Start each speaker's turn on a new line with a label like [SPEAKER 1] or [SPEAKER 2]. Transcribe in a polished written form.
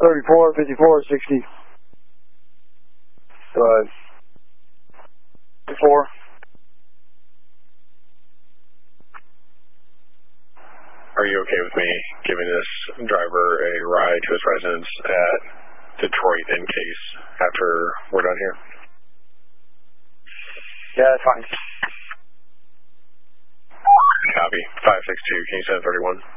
[SPEAKER 1] 34, 54, 60. Go ahead. 4.
[SPEAKER 2] Are you okay with me giving this driver a ride to his residence at Detroit in case after we're done here?
[SPEAKER 1] Yeah, that's fine.
[SPEAKER 2] Copy. 562, can you send 31?